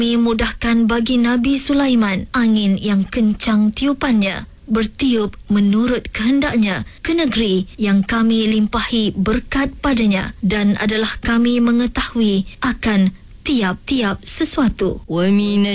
Kami mudahkan bagi Nabi Sulaiman angin yang kencang tiupannya bertiup menurut kehendaknya ke negeri yang kami limpahi berkat padanya, dan adalah kami mengetahui akan tiap-tiap sesuatu.